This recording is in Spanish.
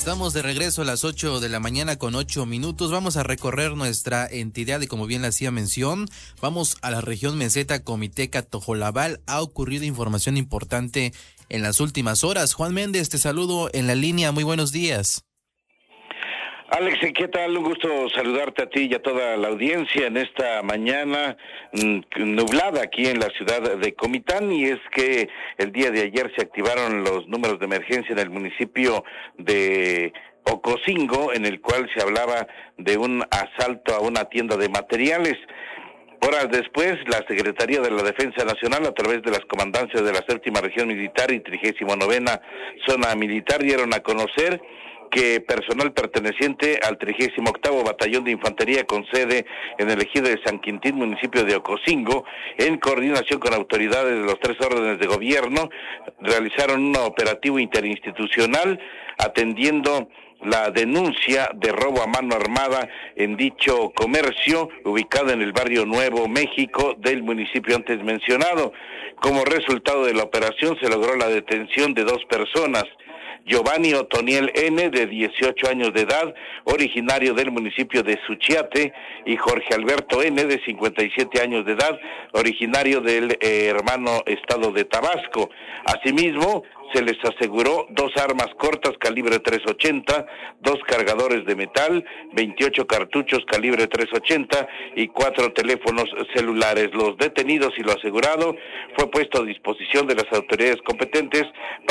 Estamos de regreso a las 8 de la mañana con 8 minutos. Vamos a recorrer nuestra entidad y como bien le hacía mención, vamos a la región meseta Comiteca Tojolabal. Ha ocurrido información importante en las últimas horas. Juan Méndez, te saludo en la línea. Muy buenos días. Alex, ¿qué tal? Un gusto saludarte a ti y a toda la audiencia en esta mañana nublada aquí en la ciudad de Comitán, y es que el día de ayer se activaron los números de emergencia en el municipio de Ocosingo, en el cual se hablaba de un asalto a una tienda de materiales. Horas después, la Secretaría de la Defensa Nacional, a través de las comandancias de la 7ª Región Militar y 39ª Zona Militar, dieron a conocer que personal perteneciente al 38º Batallón de Infantería con sede en el ejido de San Quintín, municipio de Ocosingo, en coordinación con autoridades de los 3 órdenes de gobierno, realizaron un operativo interinstitucional atendiendo la denuncia de robo a mano armada en dicho comercio, ubicado en el barrio Nuevo México del municipio antes mencionado. Como resultado de la operación se logró la detención de 2 personas, Giovanni Otoniel N., de 18 años de edad, originario del municipio de Suchiate, y Jorge Alberto N., de 57 años de edad, originario del hermano estado de Tabasco. Asimismo, se les aseguró 2 armas cortas calibre .380, 2 cargadores de metal, 28 cartuchos calibre .380 y 4 teléfonos celulares. Los detenidos y lo asegurado fue puesto a disposición de las autoridades competentes